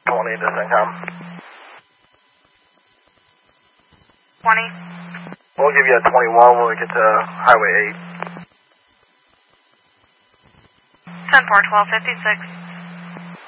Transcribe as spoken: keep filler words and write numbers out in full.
twenty to CENTCOM. twenty. We'll give you a twenty-one when we get to Highway eight. ten four twelve fifty-six.